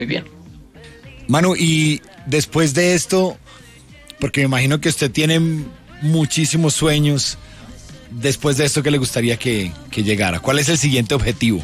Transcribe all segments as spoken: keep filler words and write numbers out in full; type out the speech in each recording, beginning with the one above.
muy bien. Manu, y después de esto, porque me imagino que usted tiene muchísimos sueños, después de esto, ¿qué le gustaría que, que llegara? ¿Cuál es el siguiente objetivo?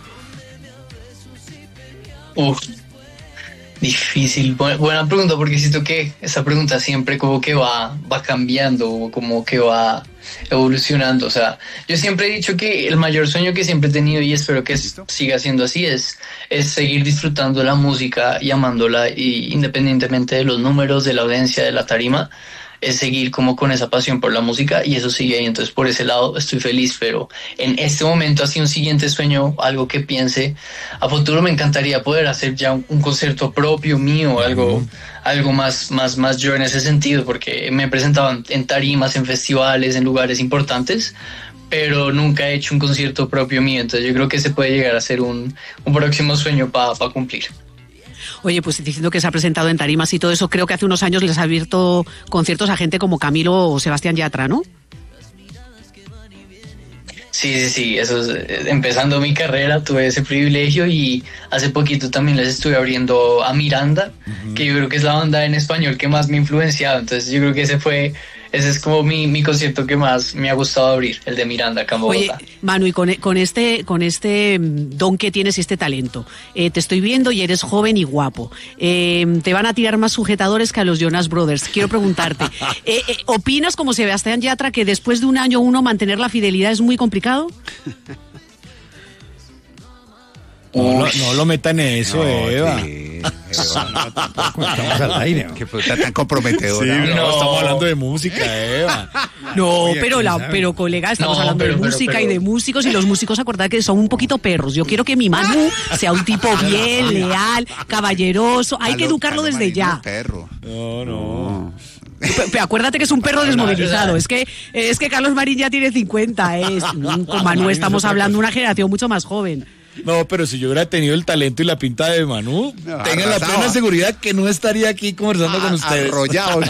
Uf, difícil, buena, buena pregunta, porque siento que esa pregunta siempre como que va, va cambiando, como que va evolucionando. O sea, yo siempre he dicho que el mayor sueño que siempre he tenido, y espero que siga siendo así, es, es seguir disfrutando la música y amándola, y independientemente de los números, de la audiencia, de la tarima, es seguir como con esa pasión por la música, y eso sigue ahí. Entonces por ese lado estoy feliz, pero en este momento así un siguiente sueño, algo que piense a futuro, me encantaría poder hacer ya un, un concierto propio mío, algo, uh-huh. algo más, más, más yo en ese sentido, porque me he presentado en, en tarimas, en festivales, en lugares importantes, pero nunca he hecho un concierto propio mío. Entonces yo creo que ese puede llegar a ser un, un próximo sueño para pa cumplir. Oye, pues diciendo que se ha presentado en tarimas y todo eso, creo que hace unos años les ha abierto conciertos a gente como Camilo o Sebastián Yatra, ¿no? Sí, sí, sí, eso es, empezando mi carrera tuve ese privilegio, y hace poquito también les estuve abriendo a Miranda, uh-huh. que yo creo que es la banda en español que más me ha influenciado. Entonces yo creo que ese fue... Ese es como mi, mi concierto que más me ha gustado abrir, el de Miranda acá en Bogotá. Oye, Manu, y con, con, este, con este don que tienes y este talento, eh, te estoy viendo y eres joven y guapo. Eh, te van a tirar más sujetadores que a los Jonas Brothers. Quiero preguntarte, eh, eh, ¿opinas como Sebastián Yatra que después de un año uno mantener la fidelidad es muy complicado? No, no, no lo metan en eso, no, Eva. Sí, Eva, no, tampoco estamos al aire. Qué puta tan comprometedora. Sí, no, no, estamos hablando de música, Eva. No, Oye, pero la, pero colega, estamos no, hablando pero, de música pero, pero... y de músicos, y los músicos, acordad que son un poquito perros. Yo quiero que mi Manu sea un tipo bien, leal, caballeroso. Hay que educarlo desde ya. Perro. No, no. Pero acuérdate que es un perro desmovilizado. Es que es que Carlos Marín ya tiene cincuenta. Es, con Manu estamos hablando de una generación mucho más joven. No, pero si yo hubiera tenido el talento y la pinta de Manu, no, tengan la plena seguridad que no estaría aquí conversando ah, con ustedes. Arrollado.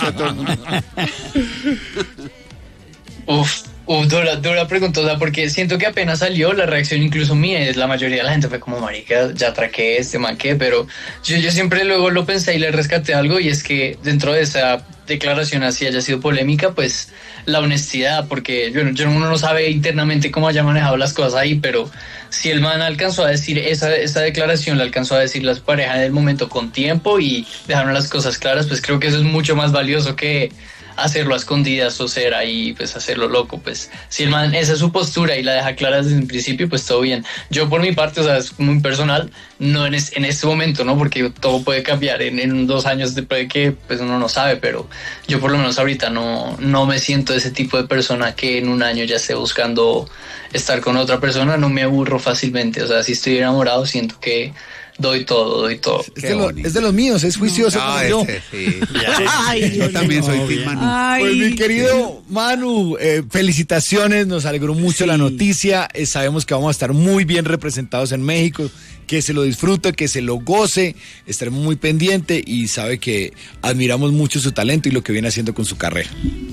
Uf, uf, dura, dura pregunta, o sea, porque siento que apenas salió, la reacción incluso mía, es la mayoría de la gente fue como, marica, ya traqué este man, ¿qué? Pero yo, yo siempre luego lo pensé y le rescaté algo, y es que dentro de esa declaración así haya sido polémica, pues la honestidad, porque yo, yo, uno no sabe internamente cómo haya manejado las cosas ahí, pero si el man alcanzó a decir esa, esa declaración, la alcanzó a decir las parejas en el momento con tiempo y dejaron las cosas claras, pues creo que eso es mucho más valioso que hacerlo a escondidas o ser ahí, pues hacerlo loco. Pues si el man, esa es su postura y la deja clara desde el principio, pues todo bien. Yo por mi parte, o sea, es muy personal, no en, es, en este momento, ¿no? Porque todo puede cambiar en, en dos años después de que pues uno no sabe, pero yo por lo menos ahorita no, no me siento ese tipo de persona que en un año ya esté buscando estar con otra persona. No me aburro fácilmente, o sea, si estoy enamorado siento que doy todo, doy todo. Es de, lo, es de los míos, es juicioso no, como no, yo. Este, sí. Ay, yo también soy Team Manu. Ay, pues mi querido Manu, eh, felicitaciones, nos alegró mucho sí. la noticia. Eh, sabemos que vamos a estar muy bien representados en México, que se lo disfrute, que se lo goce, estaremos muy pendientes y sabe que admiramos mucho su talento y lo que viene haciendo con su carrera.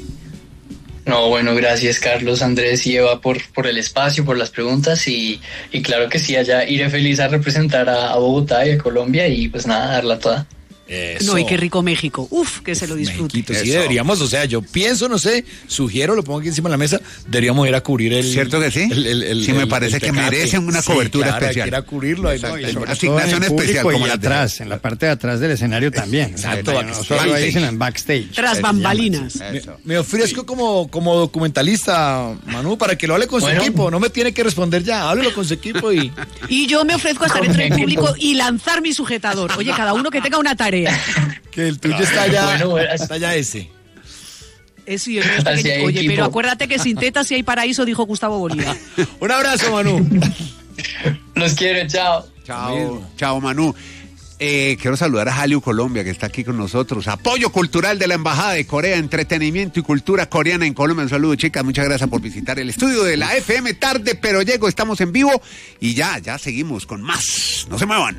No, bueno, gracias Carlos, Andrés y Eva por, por el espacio, por las preguntas, y, y claro que sí, allá iré feliz a representar a, a Bogotá y a Colombia, y pues nada, darla toda. Eso. No, y qué rico México. Uf, que se lo disfrute. Mexiquito, sí, deberíamos, o sea, yo pienso, no sé, sugiero, lo pongo aquí encima de la mesa, deberíamos ir a cubrir el... ¿Cierto que sí? El, el, el, sí, el, me parece que merecen una cobertura sí, claro, especial. Hay que ir a cubrirlo. Hay, hay, hay asignación especial. Como y atrás, en la parte de atrás del escenario también. Exacto. No solo ahí, sino en backstage. Tras bambalinas. Me, me ofrezco sí. como, como documentalista, Manu, para que lo hable con bueno. su equipo. No me tiene que responder ya, háblelo con su equipo y... Y yo me ofrezco a estar entre el público y lanzar mi sujetador. Oye, cada uno que tenga una tarea. Que el tuyo está allá, bueno, bueno, está allá ese. Eso y el mío es pequeño. Oye, equipo. Pero acuérdate que sin tetas sí hay paraíso, dijo Gustavo Bolívar. Un abrazo, Manu. Los quiero, chao. Chao, chao, Manu. Eh, quiero saludar a Hallyu Colombia, que está aquí con nosotros. Apoyo cultural de la Embajada de Corea, entretenimiento y cultura coreana en Colombia. Un saludo, chicas. Muchas gracias por visitar el estudio de la F M. Tarde, pero llego. Estamos en vivo y ya, ya seguimos con más. No se muevan.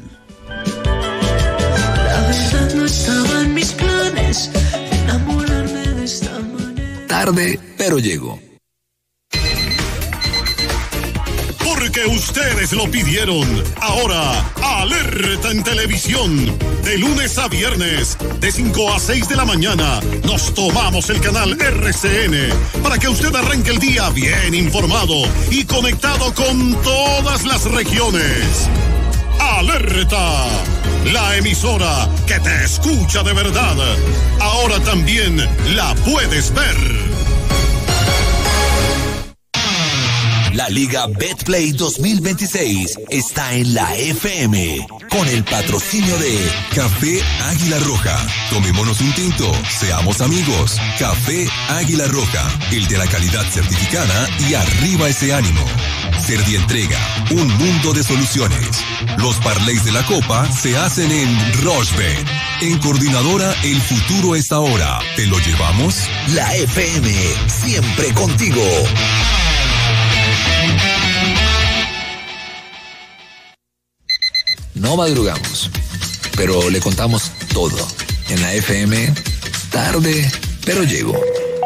No estaba en mis planes enamorarme de esta manera. Tarde, pero llego. Porque porque ustedes lo pidieron. Ahora, Alerta en Televisión. De lunes a viernes, de cinco a seis de la mañana, nos tomamos el canal R C N para que usted arranque el día bien informado y conectado con todas las regiones. Alerta, la emisora que te escucha de verdad. Ahora también la puedes ver. La Liga Betplay dos mil veintiséis está en la F M con el patrocinio de Café Águila Roja. Tomémonos un tinto, seamos amigos. Café Águila Roja, el de la calidad certificada y arriba ese ánimo. Servientrega, un mundo de soluciones. Los parlays de la Copa se hacen en Rochebet. En Coordinadora, el futuro es ahora. ¿Te lo llevamos? La F M, siempre contigo. No madrugamos, pero le contamos todo. En la F M, tarde, pero llego.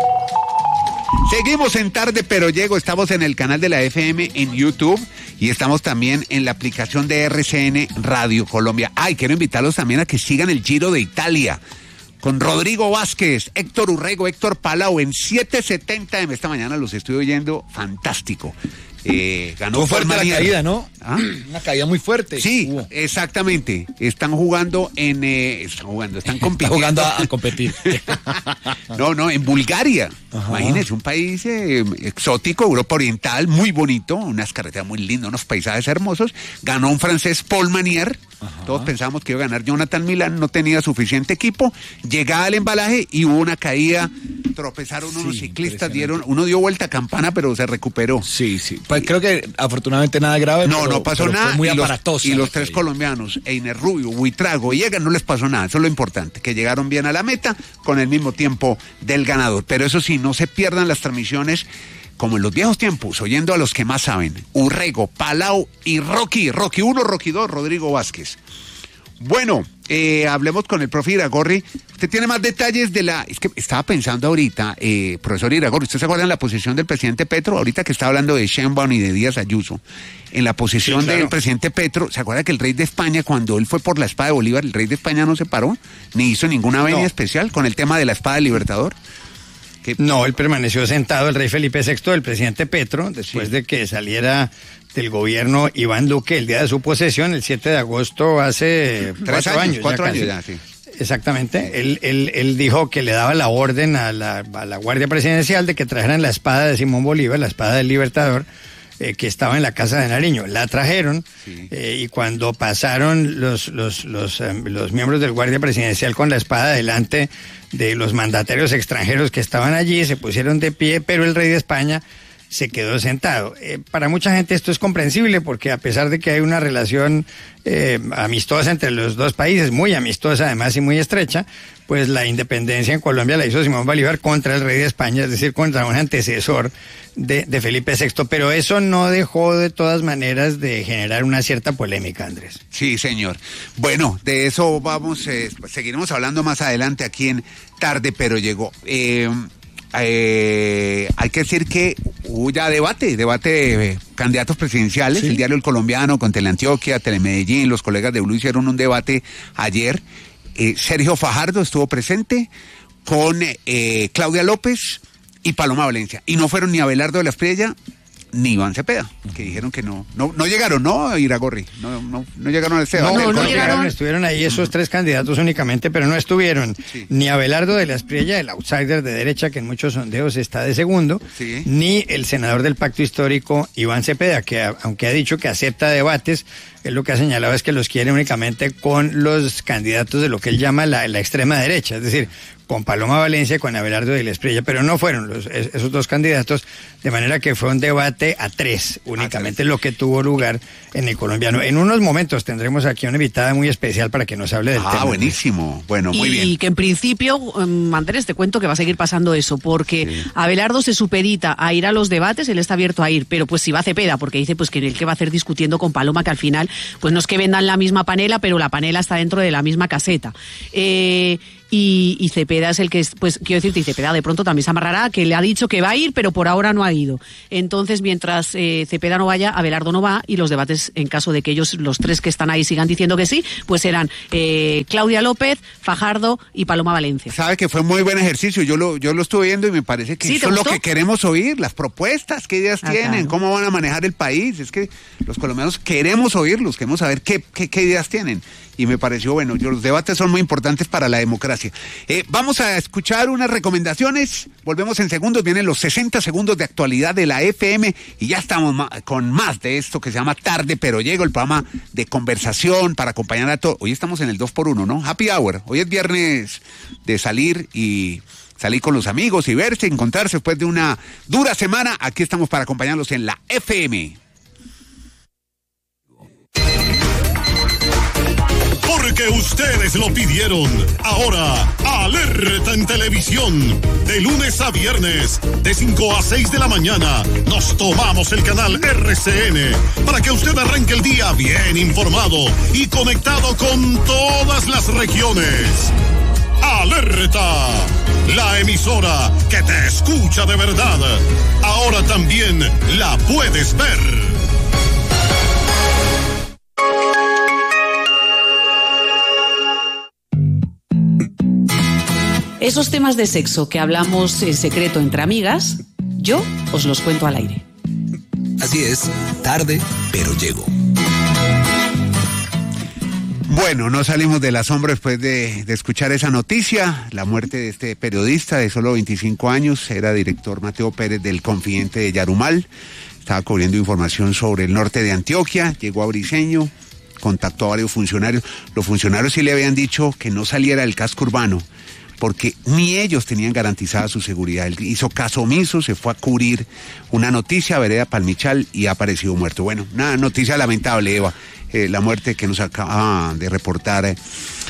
Seguimos en Tarde Pero Llego, estamos en el canal de la F M en YouTube y estamos también en la aplicación de R C N Radio Colombia. Ay, quiero invitarlos también a que sigan el Giro de Italia con Rodrigo Vázquez, Héctor Urrego, Héctor Palau en setecientos setenta eme. Esta mañana los estoy oyendo, fantástico. Eh, ganó Muy fuerte la caída, ¿no? ¿Ah? Una caída muy fuerte. Sí, Hubo. exactamente. Están jugando en... Eh, están jugando, están compitiendo. Está jugando a, a competir. No, no, en Bulgaria. Ajá. Imagínense, un país eh, exótico, Europa Oriental, muy bonito, unas carreteras muy lindas, unos paisajes hermosos. Ganó un francés, Paul Manier. Ajá. Todos pensábamos que iba a ganar Jonathan Milan, no tenía suficiente equipo. Llegaba el embalaje y hubo una caída. Tropezaron unos sí, ciclistas, dieron, uno dio vuelta a campana, pero se recuperó. Sí, sí. Pues creo que afortunadamente nada grave. No, pero, no pasó pero nada. Fue muy y los, aparatosa. Y los tres caída. colombianos, Einer Rubio, Buitrago y Egan, no les pasó nada. Eso es lo importante, que llegaron bien a la meta con el mismo tiempo del ganador. Pero eso sí, no se pierdan las transmisiones como en los viejos tiempos, oyendo a los que más saben. Urrego, Palau y Rocky. Rocky uno, Rocky dos, Rodrigo Vázquez. Bueno, eh, hablemos con el profe Iragorri. Usted tiene más detalles de la... Es que estaba pensando ahorita, eh, profesor Iragorri, ¿usted se acuerda en la posición del presidente Petro? Ahorita que está hablando de Sheinbaum y de Díaz Ayuso. En la posición sí, claro. del presidente Petro, ¿se acuerda que el rey de España, cuando él fue por la espada de Bolívar, el rey de España no se paró, ni hizo ninguna venia no. especial con el tema de la espada del Libertador? Que... No, él permaneció sentado, el rey Felipe sexto, el presidente Petro, después sí. de que saliera del gobierno Iván Duque el día de su posesión, el siete de agosto, hace Tres cuatro años, años. Cuatro ya años ya, sí. Exactamente, él, él, él dijo que le daba la orden a la, a la Guardia Presidencial de que trajeran la espada de Simón Bolívar, la espada del Libertador, eh, que estaba en la Casa de Nariño. La trajeron sí. eh, y cuando pasaron los, los, los, um, los miembros del Guardia Presidencial con la espada delante de los mandatarios extranjeros que estaban allí, se pusieron de pie, pero el rey de España se quedó sentado. Eh, para mucha gente esto es comprensible porque a pesar de que hay una relación eh, amistosa entre los dos países, muy amistosa además y muy estrecha, pues la independencia en Colombia la hizo Simón Bolívar contra el rey de España, es decir, contra un antecesor de, de Felipe sexto, pero eso no dejó de todas maneras de generar una cierta polémica, Andrés. Sí, señor. Bueno, de eso vamos, eh, seguiremos hablando más adelante aquí en Tarde Pero Llegó. Eh, Eh, hay que decir que hubo ya debate, debate de eh, candidatos presidenciales, ¿sí? El Diario El Colombiano con Teleantioquia, Telemedellín, los colegas de Blue hicieron un debate ayer. Eh, Sergio Fajardo estuvo presente con eh, Claudia López y Paloma Valencia, y no fueron ni Abelardo de la Espriella ni Iván Cepeda, que dijeron que no, no, no llegaron, ¿no, Iragorri? No, no, no llegaron al debate. No, no, no llegaron, estuvieron ahí esos uh-huh. tres candidatos únicamente, pero no estuvieron sí. ni Abelardo de la Espriella, el outsider de derecha, que en muchos sondeos está de segundo, sí. ni el senador del Pacto Histórico, Iván Cepeda, que aunque ha dicho que acepta debates, él lo que ha señalado es que los quiere únicamente con los candidatos de lo que él llama la, la extrema derecha, es decir, con Paloma Valencia y con Abelardo de la Espriella, pero no fueron los, esos dos candidatos, de manera que fue un debate a tres, únicamente a tres. Lo que tuvo lugar en el colombiano. En unos momentos tendremos aquí una invitada muy especial para que nos hable del ah, tema. Ah, buenísimo, bueno, muy y, bien. Y que en principio, um, Andrés, te cuento que va a seguir pasando eso, porque sí. Abelardo se supedita a ir a los debates, él está abierto a ir, pero pues si va a Cepeda, porque dice pues que el que va a hacer discutiendo con Paloma, que al final, pues no es que vendan la misma panela, pero la panela está dentro de la misma caseta. Eh... Y, y Cepeda Cepeda es el que, pues quiero decirte, y Cepeda de pronto también se amarrará, que le ha dicho que va a ir, pero por ahora no ha ido. Entonces, mientras eh, Cepeda no vaya, Abelardo no va, y los debates, en caso de que ellos, los tres que están ahí, sigan diciendo que sí, pues serán eh, Claudia López, Fajardo y Paloma Valencia. Sabe que fue muy buen ejercicio, yo lo, yo lo estuve viendo y me parece que ¿Sí, eso es lo gustó? que queremos oír, las propuestas, qué ideas Ah, tienen, claro. cómo van a manejar el país. Es que los colombianos queremos oírlos, queremos saber qué, qué, qué ideas tienen. Y me pareció, bueno, yo, los debates son muy importantes para la democracia. Eh, vamos a escuchar unas recomendaciones, volvemos en segundos, vienen los sesenta segundos de actualidad de la F M y ya estamos ma- con más de esto que se llama Tarde Pero Llego, el programa de conversación para acompañar a todos. Hoy estamos en el dos por uno, ¿no? Happy Hour, hoy es viernes de salir y... salir con los amigos y verse, encontrarse después de una dura semana. Aquí estamos para acompañarlos en la F M. Porque ustedes lo pidieron. Ahora, alerta en televisión. De lunes a viernes, de cinco a seis de la mañana, nos tomamos el canal R C N para que usted arranque el día bien informado y conectado con todas las regiones. ¡Alerta! La emisora que te escucha de verdad. Ahora también la puedes ver. Esos temas de sexo que hablamos en secreto entre amigas, yo os los cuento al aire. Así es, tarde, pero llego. Bueno, no salimos del asombro después de, de escuchar esa noticia, la muerte de este periodista de solo veinticinco años, era director Mateo Pérez del Confidente de Yarumal, estaba cubriendo información sobre el norte de Antioquia, llegó a Briceño, contactó a varios funcionarios, los funcionarios sí le habían dicho que no saliera del casco urbano, porque ni ellos tenían garantizada su seguridad. Él hizo caso omiso, se fue a cubrir una noticia, Vereda Palmichal, y ha aparecido muerto. Bueno, una noticia lamentable, Eva, eh, la muerte que nos acaba de reportar eh,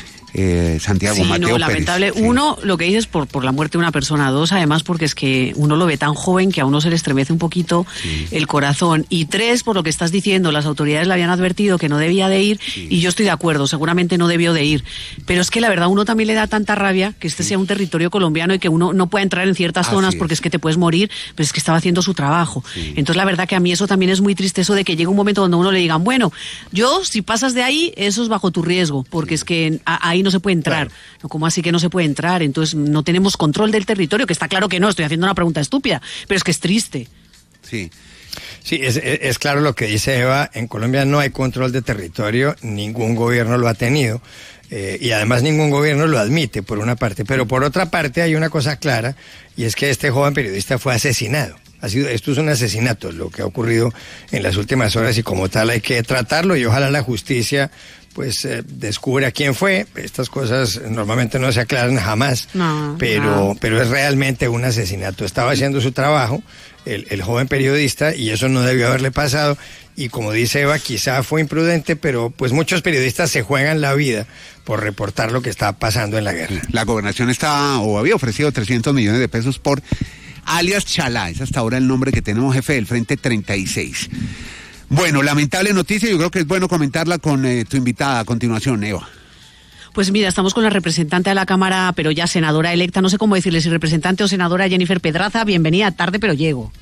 eh, Santiago Sí, Mateo no, Pérez. lamentable. Sí. Uno, lo que dices por, por la muerte de una persona. Dos, además, porque es que uno lo ve tan joven que a uno se le estremece un poquito Sí. el corazón. Y tres, por lo que estás diciendo, las autoridades le habían advertido que no debía de ir, Sí. y yo estoy de acuerdo, seguramente no debió de ir. Pero es que la verdad, uno también le da tanta rabia que este sea un territorio colombiano y que uno no pueda entrar en ciertas Así zonas es. porque es que te puedes morir, pero es que estaba haciendo su trabajo. Sí. Entonces, la verdad que a mí eso también es muy triste, eso de que llegue un momento donde uno le digan, bueno, yo, si pasas de ahí, eso es bajo tu riesgo, porque es que a- ahí no se puede entrar. Claro. No, ¿cómo así que no se puede entrar? Entonces no tenemos control del territorio, que está claro que no, estoy haciendo una pregunta estúpida, pero es que es triste. Sí. Sí, es, es, es claro lo que dice Eva, en Colombia no hay control de territorio, ningún gobierno lo ha tenido, eh, y además ningún gobierno lo admite, por una parte, pero por otra parte hay una cosa clara, y es que este joven periodista fue asesinado. Ha sido, esto es un asesinato, lo que ha ocurrido en las últimas horas, y como tal hay que tratarlo, y ojalá la justicia pues eh, descubra quién fue. Estas cosas normalmente no se aclaran jamás, No, pero, no. pero es realmente un asesinato. Estaba haciendo su trabajo, el, el joven periodista, y eso no debió haberle pasado, y como dice Eva, quizá fue imprudente, pero pues muchos periodistas se juegan la vida por reportar lo que está pasando en la guerra. La gobernación está o había ofrecido trescientos millones de pesos por alias Chalá, es hasta ahora el nombre que tenemos, jefe del Frente treinta y seis. Bueno, lamentable noticia, yo creo que es bueno comentarla con eh, tu invitada a continuación, Eva. Pues mira, estamos con la representante de la Cámara, pero ya senadora electa, no sé cómo decirle, si representante o senadora, Jennifer Pedraza. Bienvenida, tarde pero llego.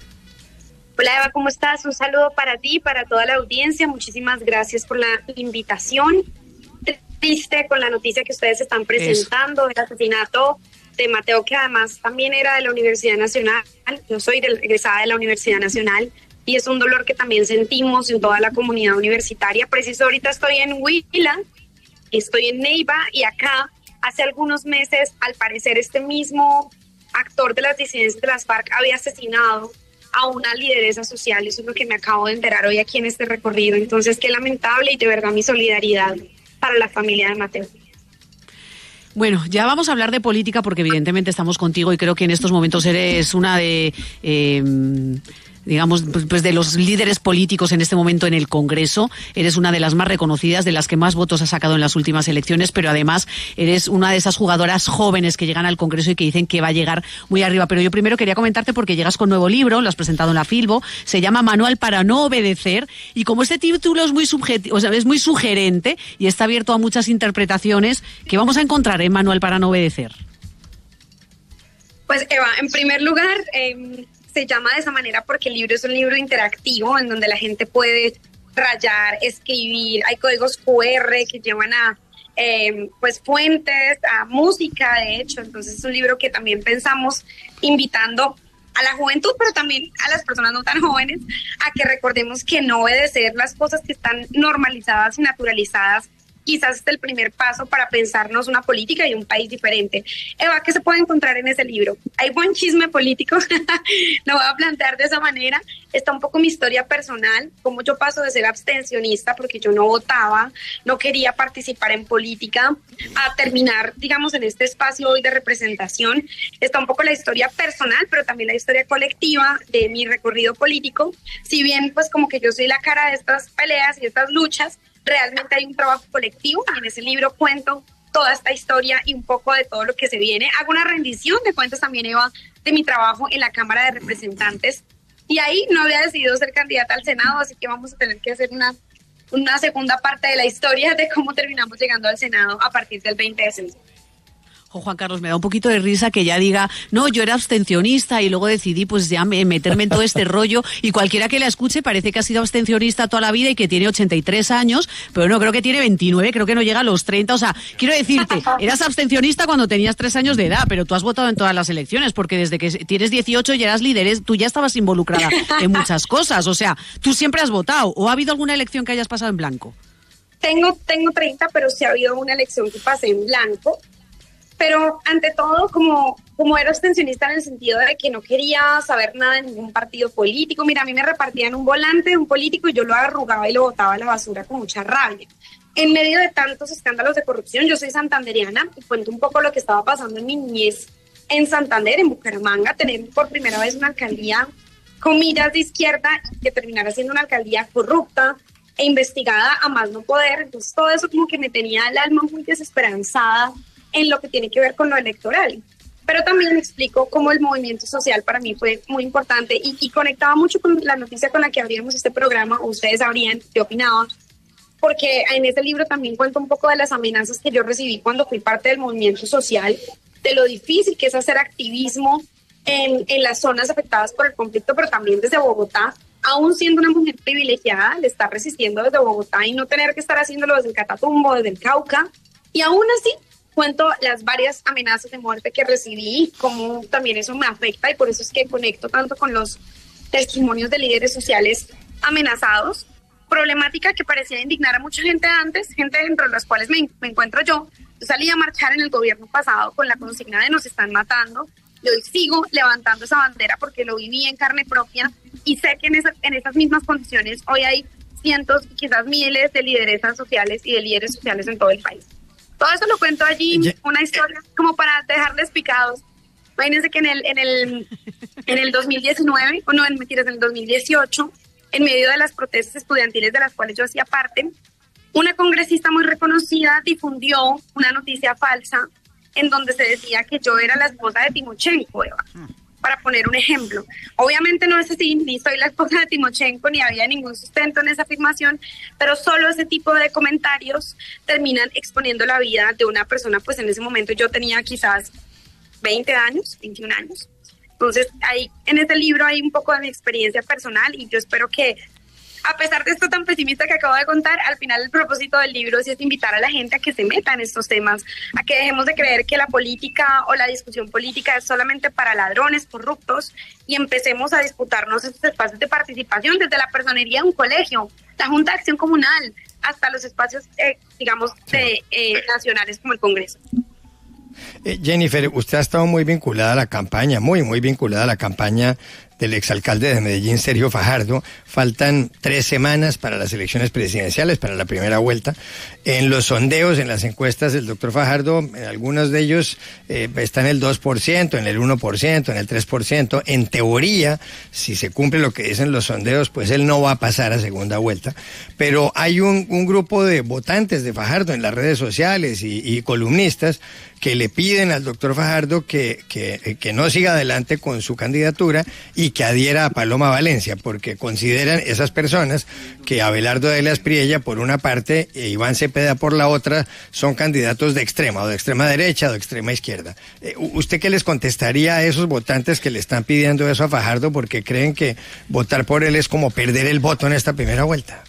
Hola Eva, ¿cómo estás? Un saludo para ti y para toda la audiencia. Muchísimas gracias por la invitación. Triste con la noticia que ustedes están presentando, el asesinato de Mateo, que además también era de la Universidad Nacional. Yo soy de- egresada de la Universidad Nacional y es un dolor que también sentimos en toda la comunidad universitaria. Preciso, ahorita estoy en Huila, estoy en Neiva, y acá hace algunos meses, al parecer, este mismo actor de las disidencias de las FARC había asesinado a una lideresa social. Eso es lo que me acabo de enterar hoy aquí en este recorrido. Entonces, qué lamentable, y de verdad mi solidaridad para la familia de Mateo. Bueno, ya vamos a hablar de política porque evidentemente estamos contigo y creo que en estos momentos eres una de... Eh, digamos, pues, pues de los líderes políticos en este momento en el Congreso. Eres una de las más reconocidas, de las que más votos has sacado en las últimas elecciones, pero además eres una de esas jugadoras jóvenes que llegan al Congreso y que dicen que va a llegar muy arriba. Pero yo primero quería comentarte, porque llegas con nuevo libro, lo has presentado en la Filbo, se llama Manual para no obedecer, y como este título es muy subjetivo, o sea, es muy sugerente y está abierto a muchas interpretaciones, ¿qué vamos a encontrar en Manual para no obedecer? Pues Eva, en primer lugar, eh, se llama de esa manera porque el libro es un libro interactivo en donde la gente puede rayar, escribir, hay códigos cu erre que llevan a eh, pues fuentes, a música, de hecho. Entonces es un libro que también pensamos invitando a la juventud, pero también a las personas no tan jóvenes, a que recordemos que no obedecer las cosas que están normalizadas y naturalizadas quizás es el primer paso para pensarnos una política y un país diferente. Eva, ¿qué se puede encontrar en ese libro? Hay buen chisme político, lo voy a plantear de esa manera. Está un poco mi historia personal, cómo yo paso de ser abstencionista, porque yo no votaba, no quería participar en política, a terminar, digamos, en este espacio hoy de representación. Está un poco la historia personal, pero también la historia colectiva de mi recorrido político. Si bien, pues, como que yo soy la cara de estas peleas y estas luchas, realmente hay un trabajo colectivo y en ese libro cuento toda esta historia y un poco de todo lo que se viene. Hago una rendición de cuentas también, Eva, de mi trabajo en la Cámara de Representantes, y ahí no había decidido ser candidata al Senado, así que vamos a tener que hacer una, una segunda parte de la historia de cómo terminamos llegando al Senado a partir del veinte de septiembre. Oh, Juan Carlos, me da un poquito de risa que ya diga, no, yo era abstencionista y luego decidí pues ya meterme en todo este rollo, y cualquiera que la escuche parece que ha sido abstencionista toda la vida y que tiene ochenta y tres años, pero no, creo que tiene veintinueve, creo que no llega a los treinta, o sea, quiero decirte, eras abstencionista cuando tenías tres años de edad, pero tú has votado en todas las elecciones, porque desde que tienes dieciocho y eras líder, tú ya estabas involucrada en muchas cosas, o sea, tú siempre has votado, ¿o ha habido alguna elección que hayas pasado en blanco? Tengo, tengo treinta, pero sí ha habido una elección que pasé en blanco. Pero ante todo, como, como era abstencionista en el sentido de que no quería saber nada de ningún partido político. Mira, a mí me repartían un volante de un político y yo lo arrugaba y lo botaba a la basura con mucha rabia. En medio de tantos escándalos de corrupción, yo soy santanderiana y cuento un poco lo que estaba pasando en mi niñez en Santander, en Bucaramanga, tener por primera vez una alcaldía, comillas, de izquierda, que terminara siendo una alcaldía corrupta e investigada a más no poder. Entonces todo eso como que me tenía el alma muy desesperanzada en lo que tiene que ver con lo electoral. Pero también explico cómo el movimiento social para mí fue muy importante y, y conectaba mucho con la noticia con la que abríamos este programa. Ustedes sabrían qué opinaban, porque en este libro también cuento un poco de las amenazas que yo recibí cuando fui parte del movimiento social, de lo difícil que es hacer activismo en, en las zonas afectadas por el conflicto, pero también desde Bogotá, aún siendo una mujer privilegiada, le estar resistiendo desde Bogotá y no tener que estar haciéndolo desde el Catatumbo, desde el Cauca, y aún así cuento las varias amenazas de muerte que recibí, como también eso me afecta, y por eso es que conecto tanto con los testimonios de líderes sociales amenazados. Problemática que parecía indignar a mucha gente antes, gente dentro de las cuales me, me encuentro yo. Yo salí a marchar en el gobierno pasado con la consigna de nos están matando, y hoy sigo levantando esa bandera porque lo viví en carne propia y sé que en, esa, en esas mismas condiciones hoy hay cientos, quizás miles de lideresas sociales y de líderes sociales en todo el país. Todo eso lo cuento allí, una historia como para dejarles picados. Imagínense que en el, en el, en el dos mil diecinueve, o no, en mentiras, en el dos mil dieciocho, en medio de las protestas estudiantiles de las cuales yo hacía parte, una congresista muy reconocida difundió una noticia falsa en donde se decía que yo era la esposa de Timochenko, Eva, para poner un ejemplo. Obviamente no es así, ni soy la esposa de Timochenko, ni había ningún sustento en esa afirmación, pero solo ese tipo de comentarios terminan exponiendo la vida de una persona. Pues en ese momento yo tenía quizás veinte años, veintiún años. Entonces ahí en este libro hay un poco de mi experiencia personal y yo espero que, a pesar de esto tan pesimista que acabo de contar, al final el propósito del libro sí es invitar a la gente a que se meta en estos temas, a que dejemos de creer que la política o la discusión política es solamente para ladrones, corruptos, y empecemos a disputarnos estos espacios de participación desde la personería de un colegio, la Junta de Acción Comunal, hasta los espacios, eh, digamos, de, eh, nacionales como el Congreso. Eh, Jennifer, usted ha estado muy vinculada a la campaña, muy, muy vinculada a la campaña del exalcalde de Medellín, Sergio Fajardo. Faltan tres semanas para las elecciones presidenciales, para la primera vuelta. En los sondeos, en las encuestas del doctor Fajardo, en algunos de ellos eh, está en el dos por ciento, en el uno por ciento, en el tres por ciento. En teoría, si se cumple lo que dicen los sondeos, pues él no va a pasar a segunda vuelta. Pero hay un, un grupo de votantes de Fajardo en las redes sociales y, y columnistas que le piden al doctor Fajardo que, que, que no siga adelante con su candidatura y y que adhiera a Paloma Valencia, porque consideran esas personas que Abelardo de la Espriella por una parte e Iván Cepeda por la otra son candidatos de extrema, o de extrema derecha o de extrema izquierda. Eh, ¿Usted qué les contestaría a esos votantes que le están pidiendo eso a Fajardo porque creen que votar por él es como perder el voto en esta primera vuelta?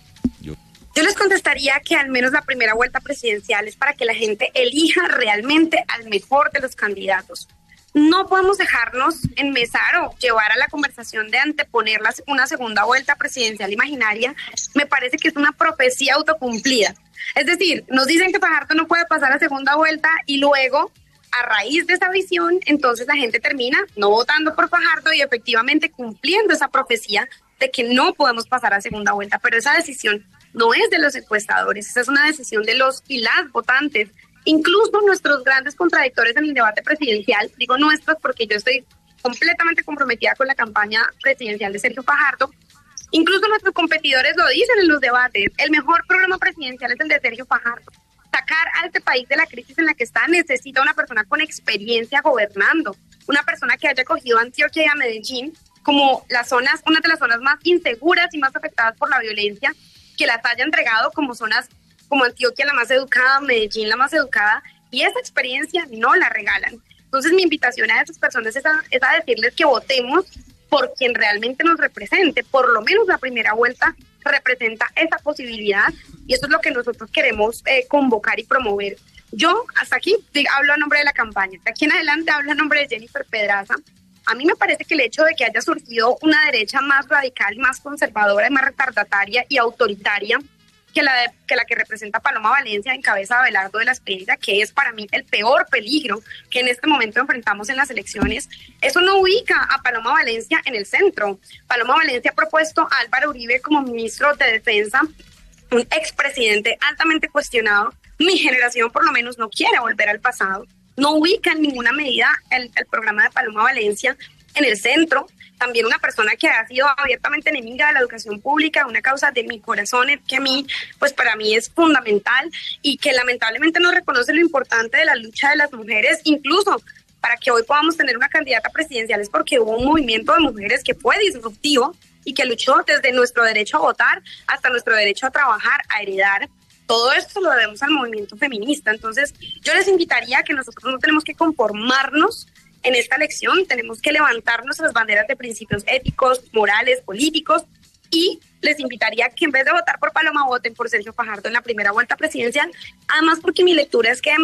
Yo Yo les contestaría que al menos la primera vuelta presidencial es para que la gente elija realmente al mejor de los candidatos. No podemos dejarnos enmesar o llevar a la conversación de anteponer una segunda vuelta presidencial imaginaria. Me parece que es una profecía autocumplida. Es decir, nos dicen que Fajardo no puede pasar a segunda vuelta y luego, a raíz de esa visión, entonces la gente termina no votando por Fajardo y efectivamente cumpliendo esa profecía de que no podemos pasar a segunda vuelta. Pero esa decisión no es de los encuestadores, esa es una decisión de los y las votantes. Incluso nuestros grandes contradictores en el debate presidencial, digo nuestros porque yo estoy completamente comprometida con la campaña presidencial de Sergio Fajardo, incluso nuestros competidores lo dicen en los debates, el mejor programa presidencial es el de Sergio Fajardo. Sacar a este país de la crisis en la que está necesita una persona con experiencia gobernando, una persona que haya cogido a Antioquia y a Medellín como las zonas, una de las zonas más inseguras y más afectadas por la violencia, que las haya entregado como zonas como Antioquia la más educada, Medellín la más educada, y esa experiencia no la regalan. Entonces mi invitación a esas personas es a, es a decirles que votemos por quien realmente nos represente, por lo menos la primera vuelta representa esa posibilidad, y eso es lo que nosotros queremos eh, convocar y promover. Yo hasta aquí hablo a nombre de la campaña, de aquí en adelante hablo a nombre de Jennifer Pedraza. A mí me parece que el hecho de que haya surgido una derecha más radical, más conservadora, más retardataria y autoritaria, que la, de, que la que representa Paloma Valencia en cabeza de Abelardo de la Espriella, que es para mí el peor peligro que en este momento enfrentamos en las elecciones, eso no ubica a Paloma Valencia en el centro. Paloma Valencia ha propuesto a Álvaro Uribe como ministro de Defensa, un expresidente altamente cuestionado. Mi generación por lo menos no quiere volver al pasado, no ubica en ninguna medida el, el programa de Paloma Valencia en el centro. También una persona que ha sido abiertamente enemiga de la educación pública, una causa de mi corazón, que a mí, pues para mí es fundamental y que lamentablemente no reconoce lo importante de la lucha de las mujeres, incluso para que hoy podamos tener una candidata presidencial es porque hubo un movimiento de mujeres que fue disruptivo y que luchó desde nuestro derecho a votar hasta nuestro derecho a trabajar, a heredar. Todo esto lo debemos al movimiento feminista. Entonces yo les invitaría a que nosotros no tenemos que conformarnos en esta elección, tenemos que levantar nuestras banderas de principios éticos, morales, políticos, y les invitaría a que en vez de votar por Paloma, voten por Sergio Fajardo en la primera vuelta presidencial, además porque mi lectura es que,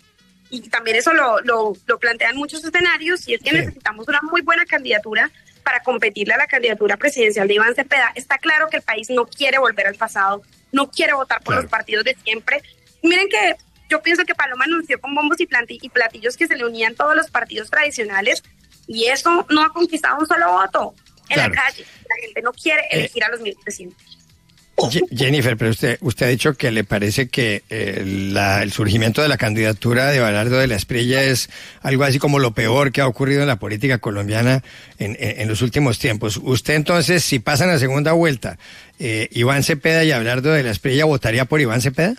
y también eso lo, lo, lo plantean muchos escenarios, y es que sí, necesitamos una muy buena candidatura para competirle a la candidatura presidencial de Iván Cepeda. Está claro que el país no quiere volver al pasado, no quiere votar por claro. los partidos de siempre. Miren que yo pienso que Paloma anunció con bombos y platillos que se le unían todos los partidos tradicionales y eso no ha conquistado un solo voto en claro. la calle. La gente no quiere elegir eh, a los mismos presidentes. Jennifer, pero usted usted ha dicho que le parece que eh, la, el surgimiento de la candidatura de Abelardo de la Espriella es algo así como lo peor que ha ocurrido en la política colombiana en, en, en los últimos tiempos. Usted entonces, si pasan a segunda vuelta, eh, Iván Cepeda y Abelardo de la Espriella, ¿votaría por Iván Cepeda?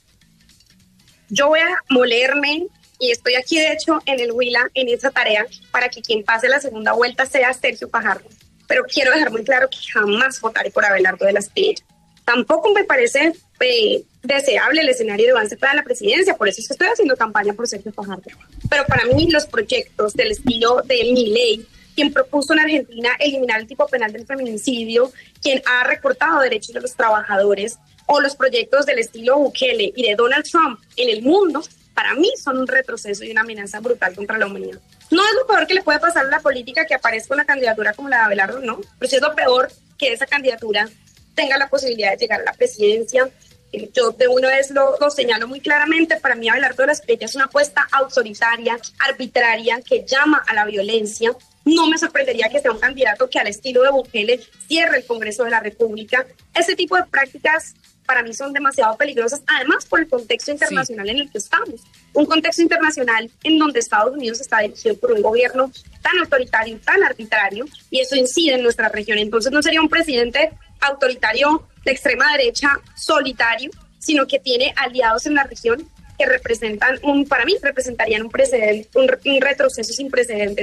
Yo voy a molerme y estoy aquí de hecho en el Huila en esa tarea para que quien pase la segunda vuelta sea Sergio Fajardo. Pero quiero dejar muy claro que jamás votaré por Abelardo de la Espriella. Tampoco me parece eh, deseable el escenario de Iván Cepeda en la presidencia, por eso es que estoy haciendo campaña por Sergio Fajardo. Pero para mí los proyectos del estilo de Milei, quien propuso en Argentina eliminar el tipo penal del feminicidio, quien ha recortado derechos de los trabajadores, o los proyectos del estilo Bukele y de Donald Trump en el mundo, para mí son un retroceso y una amenaza brutal contra la humanidad. No es lo peor que le puede pasar a la política que aparezca una candidatura como la de Abelardo, no, pero sí es lo peor que esa candidatura tenga la posibilidad de llegar a la presidencia. Yo de una vez lo, lo señalo muy claramente, para mí Abelardo de la Espriella es una apuesta autoritaria, arbitraria, que llama a la violencia. No me sorprendería que sea un candidato que al estilo de Bukele cierre el Congreso de la República. Ese tipo de prácticas para mí son demasiado peligrosas, además por el contexto internacional sí. en el que estamos. Un contexto internacional en donde Estados Unidos está dirigido por un gobierno tan autoritario, tan arbitrario, y eso incide en nuestra región. Entonces no sería un presidente autoritario de extrema derecha solitario, sino que tiene aliados en la región que representan, un para mí, representarían un precedente, un, un retroceso sin precedentes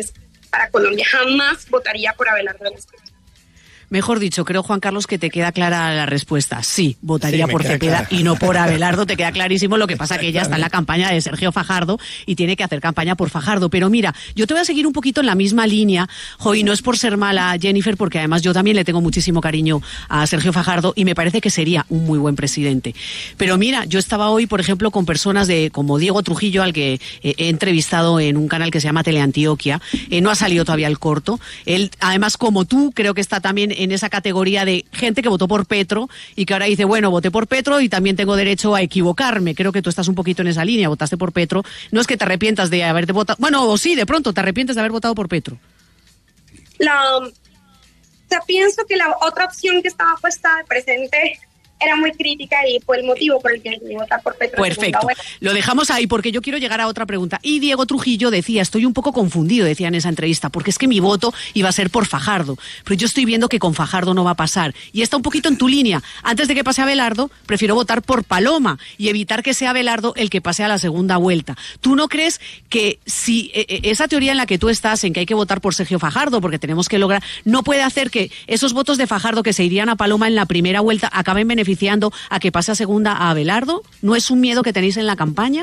para Colombia. Jamás votaría por Abelardo de la Espriella. Mejor dicho, creo, Juan Carlos, que te queda clara la respuesta. Sí, votaría Sí, por queda Cepeda clara. y no por Abelardo. Te queda clarísimo. Lo que pasa que ella está en la campaña de Sergio Fajardo y tiene que hacer campaña por Fajardo. Pero mira, yo te voy a seguir un poquito en la misma línea, jo, y no es por ser mala, Jennifer, porque además yo también le tengo muchísimo cariño a Sergio Fajardo y me parece que sería un muy buen presidente. Pero mira, yo estaba hoy, por ejemplo, con personas de como Diego Trujillo, al que eh, he entrevistado en un canal que se llama Teleantioquia. Eh, no ha salido todavía el corto. Él, además, como tú, creo que está también en esa categoría de gente que votó por Petro y que ahora dice, bueno, voté por Petro y también tengo derecho a equivocarme. Creo que tú estás un poquito en esa línea, votaste por Petro. No es que te arrepientas de haberte votado, bueno, o sí, de pronto te arrepientes de haber votado por Petro. La, o sea, pienso que la otra opción que estaba puesta de presente era muy crítica y fue el motivo por el que decidí votar por Petro. en segunda Perfecto. vuelta. Lo dejamos ahí porque yo quiero llegar a otra pregunta. Y Diego Trujillo decía, estoy un poco confundido, decía en esa entrevista, porque es que mi voto iba a ser por Fajardo, pero yo estoy viendo que con Fajardo no va a pasar. Y está un poquito en tu línea. Antes de que pase Abelardo, prefiero votar por Paloma y evitar que sea Abelardo el que pase a la segunda vuelta. ¿Tú no crees que si eh, esa teoría en la que tú estás, en que hay que votar por Sergio Fajardo, porque tenemos que lograr, no puede hacer que esos votos de Fajardo que se irían a Paloma en la primera vuelta acaben beneficiando a que pase a segunda a Abelardo? ¿No es un miedo que tenéis en la campaña?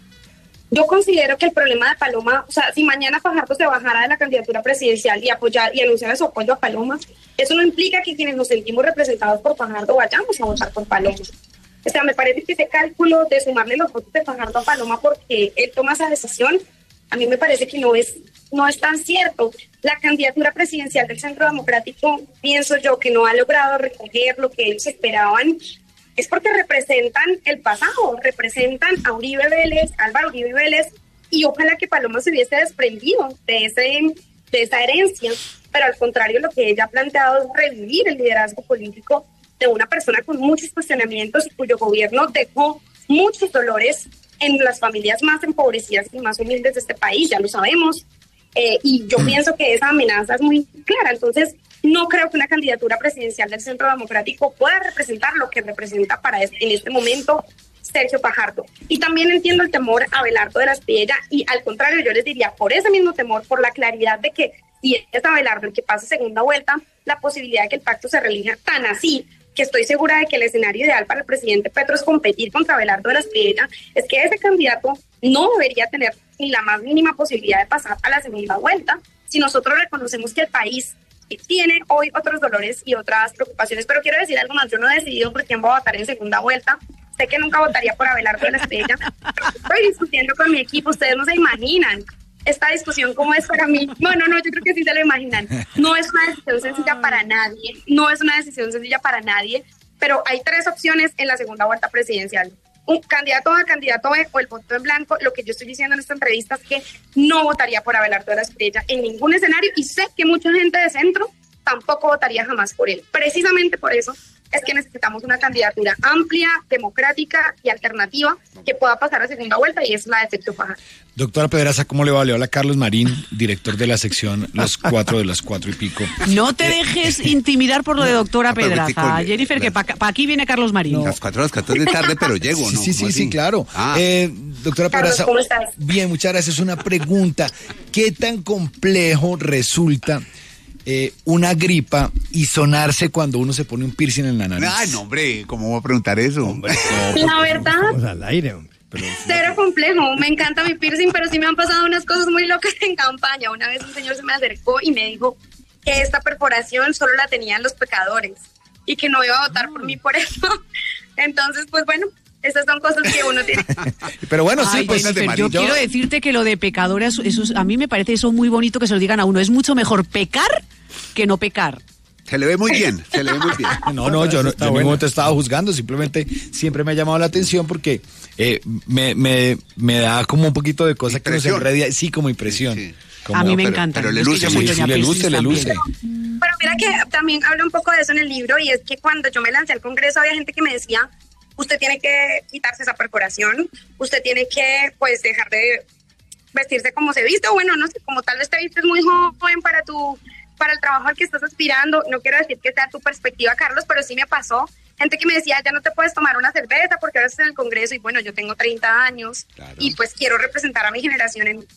Yo considero que el problema de Paloma, o sea, si mañana Fajardo se bajara de la candidatura presidencial y apoyar y anunciara su apoyo a Paloma, eso no implica que quienes nos sentimos representados por Fajardo vayamos a votar por Paloma. O sea, me parece que ese cálculo de sumarle los votos de Fajardo a Paloma porque él toma esa decisión, a mí me parece que no es, no es tan cierto. La candidatura presidencial del Centro Democrático, pienso yo, que no ha logrado recoger lo que ellos esperaban, es porque representan el pasado, representan a Uribe Vélez, Álvaro Uribe Vélez, y ojalá que Paloma se hubiese desprendido de, ese, de esa herencia, pero al contrario lo que ella ha planteado es revivir el liderazgo político de una persona con muchos cuestionamientos y cuyo gobierno dejó muchos dolores en las familias más empobrecidas y más humildes de este país, ya lo sabemos, eh, y yo pienso que esa amenaza es muy clara. Entonces no creo que una candidatura presidencial del Centro Democrático pueda representar lo que representa para este, en este momento Sergio Fajardo. Y también entiendo el temor a Abelardo de la Espriella, y al contrario, yo les diría, por ese mismo temor, por la claridad de que si es Abelardo el que pase segunda vuelta, la posibilidad de que el pacto se relija tan así, que estoy segura de que el escenario ideal para el presidente Petro es competir contra Abelardo de la Espriella, es que ese candidato no debería tener ni la más mínima posibilidad de pasar a la segunda vuelta si nosotros reconocemos que el país tiene hoy otros dolores y otras preocupaciones. Pero quiero decir algo más, yo no he decidido por quién voy a votar en segunda vuelta. Sé que nunca votaría por Abelardo de la Espriella. Estoy discutiendo con mi equipo, ustedes no se imaginan esta discusión cómo es para mí. No, no, no, yo creo que sí se lo imaginan. No es una decisión sencilla para nadie, no es una decisión sencilla para nadie, pero hay tres opciones en la segunda vuelta presidencial. Un candidato A, candidato B o el voto en blanco. Lo que yo estoy diciendo en esta entrevista es que no votaría por Abelardo de la Espriella en ningún escenario, y sé que mucha gente de centro tampoco votaría jamás por él. Precisamente por eso es que necesitamos una candidatura amplia, democrática y alternativa que pueda pasar a segunda vuelta, y es la de Sergio Fajardo. Doctora Pedraza, ¿cómo le va? Le habla Carlos Marín, director de la sección Los Cuatro de las Cuatro y Pico. No te dejes intimidar por lo de doctora Pedraza, Jennifer, que para pa aquí viene Carlos Marín. No. Las cuatro a las catorce de tarde, pero llego, ¿no? Sí, sí, sí, sí, claro. Ah. Eh, doctora Carlos, Pedraza, ¿cómo estás? Bien, muchas gracias. Una pregunta. ¿Qué tan complejo resulta eh, una gripa y sonarse cuando uno se pone un piercing en la nariz? Ay, no, hombre, ¿cómo voy a preguntar eso? Hombre, La verdad, estamos al aire, hombre. Pero, cero complejo, me encanta mi piercing, pero sí me han pasado unas cosas muy locas en campaña. Una vez un señor se me acercó y me dijo que esta perforación solo la tenían los pecadores y que no iba a votar por mí por eso. Entonces, pues bueno, esas son cosas que uno tiene. Pero bueno, sí, Ay, pues Jennifer, de yo Marín, quiero decirte que lo de pecadores, eso es- a mí me parece eso muy bonito que se lo digan a uno. Es mucho mejor pecar que no pecar. Se le ve muy bien, se le ve muy bien. No, no, yo, no, Está yo en ningún buena. momento estaba juzgando, simplemente siempre me ha llamado la atención porque eh, me, me, me da como un poquito de cosa que nos Impresión. enredia, sí, como impresión. Sí. Como- A mí me pero- encanta. pero le Es que luce yo soy mucho. Sí, doña le luce, Piscis le también. luce. Pero mira que también habla un poco de eso en el libro, y es que cuando yo me lancé al Congreso había gente que me decía, usted tiene que quitarse esa perforación, usted tiene que pues dejar de vestirse como se viste, o bueno, no sé, como tal vez te vistes muy joven para tu para el trabajo al que estás aspirando. No quiero decir que sea tu perspectiva, Carlos, pero sí me pasó. Gente que me decía, ya no te puedes tomar una cerveza porque ahora estás en el Congreso, y bueno, yo tengo treinta años Claro. y pues quiero representar a mi generación en,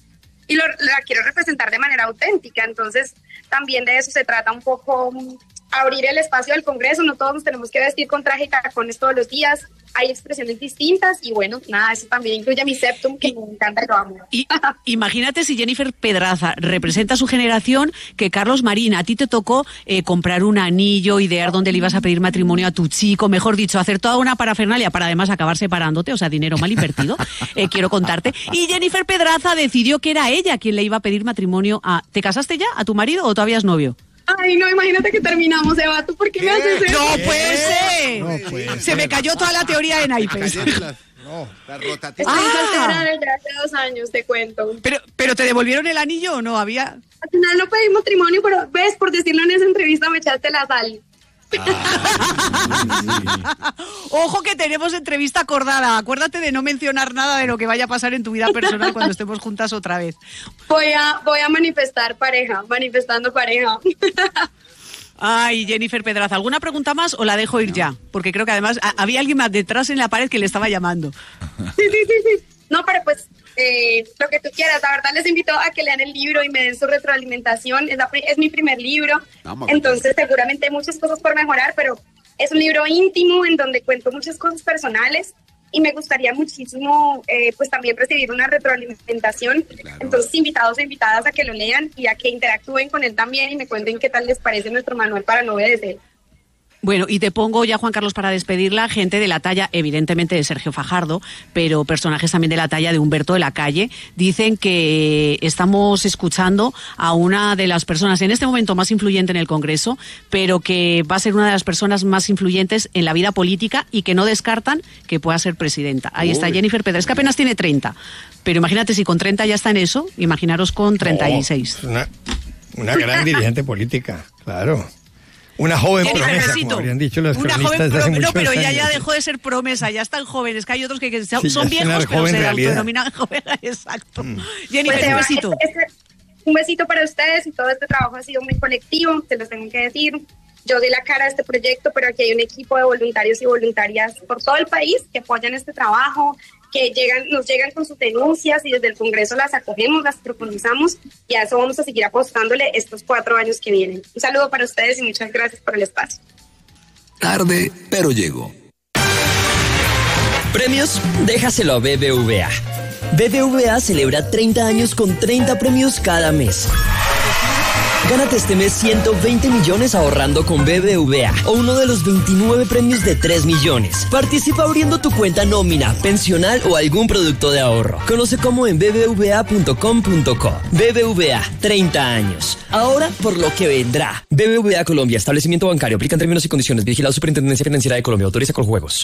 y lo, la quiero representar de manera auténtica. Entonces, también de eso se trata un poco, abrir el espacio del Congreso. No todos nos tenemos que vestir con traje y tacones todos los días. Hay expresiones distintas y bueno, nada, eso también incluye a mi septum, que me encanta y lo amo. Y, imagínate si Jennifer Pedraza representa a su generación, que Carlos Marín, a ti te tocó eh, comprar un anillo, idear dónde le ibas a pedir matrimonio a tu chico, mejor dicho, hacer toda una parafernalia para además acabar separándote, o sea, dinero mal invertido, eh, quiero contarte. Y Jennifer Pedraza decidió que era ella quien le iba a pedir matrimonio a... ¿Te casaste ya a tu marido o todavía es novio? Ay, no, imagínate que terminamos, Eva. ¿Tú por qué, ¿Qué? me haces eso? ¡No puede ser! No puede ser. Se me cayó toda la teoría de naipes. No, la rotativa. Estoy ah. soltera desde hace dos años, te cuento. Pero, ¿Pero te devolvieron el anillo o no? Había... Al final no pedí matrimonio, pero ves, por decirlo en esa entrevista me echaste la sal. Ah, sí. Ojo que tenemos entrevista acordada. Acuérdate de no mencionar nada de lo que vaya a pasar en tu vida personal cuando estemos juntas otra vez. Voy a, voy a manifestar pareja, manifestando pareja. Ay, Jennifer Pedraza, ¿alguna pregunta más o la dejo ir ya? Porque creo que además a, había alguien más detrás en la pared que le estaba llamando. Sí, sí, sí, sí. No, pero pues eh, lo que tú quieras. La verdad les invito a que lean el libro y me den su retroalimentación. Es, la, es mi primer libro, entonces seguramente hay muchas cosas por mejorar, pero es un libro íntimo en donde cuento muchas cosas personales y me gustaría muchísimo eh, pues también recibir una retroalimentación. Claro. Entonces invitados e invitadas a que lo lean y a que interactúen con él también y me cuenten qué tal les parece nuestro manual para no obedecer. Bueno, y te pongo ya, Juan Carlos, para despedirla, gente de la talla, evidentemente, de Sergio Fajardo, pero personajes también de la talla de Humberto de la Calle. Dicen que estamos escuchando a una de las personas en este momento más influyente en el Congreso, pero que va a ser una de las personas más influyentes en la vida política y que no descartan que pueda ser presidenta. Ahí Uy. está Jennifer Pedraza, es que apenas tiene treinta, pero imagínate si con treinta ya está en eso, imaginaros con treinta y seis. Oh, una, una gran dirigente política, claro. Una joven Jennifer, promesa, necesito. como habrían dicho los Una cronistas de hace muchos No, pero años. ya, ya dejó de ser promesa, ya están jóvenes, que hay otros que, que son, sí, son viejos, pero se realidad. autodenominan joven. Exacto. Mm. Jennifer, pues, un besito. Este, este, un besito para ustedes y todo este trabajo ha sido muy colectivo, se los tengo que decir. Yo doy la cara a este proyecto, pero aquí hay un equipo de voluntarios y voluntarias por todo el país que apoyan este trabajo, que llegan, nos llegan con sus denuncias y desde el Congreso las acogemos, las profundizamos y a eso vamos a seguir apostándole estos cuatro años que vienen. Un saludo para ustedes y muchas gracias por el espacio. Tarde, pero llego. Premios, déjaselo a B B V A. B B V A celebra treinta años con treinta premios cada mes. Gánate este mes ciento veinte millones ahorrando con B B V A o uno de los veintinueve premios de tres millones. Participa abriendo tu cuenta nómina, pensional o algún producto de ahorro. Conoce cómo en b b v a punto com punto co. B B V A, treinta años. Ahora por lo que vendrá. B B V A Colombia, establecimiento bancario. Aplican términos y condiciones. Vigilado Superintendencia Financiera de Colombia. Autoriza con juegos.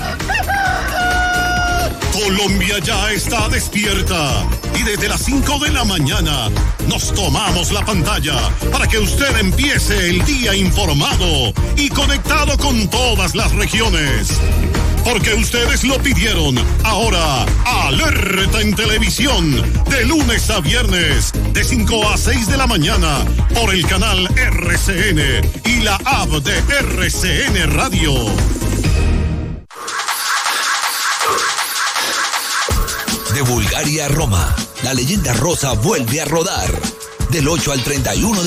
Colombia ya está despierta y desde las cinco de la mañana nos tomamos la pantalla para que usted empiece el día informado y conectado con todas las regiones. Porque ustedes lo pidieron. Ahora, alerta en televisión, de lunes a viernes, de cinco a seis de la mañana, por el canal R C N y la app de R C N Radio. De Bulgaria a Roma, la leyenda rosa vuelve a rodar. Del ocho al treinta y uno de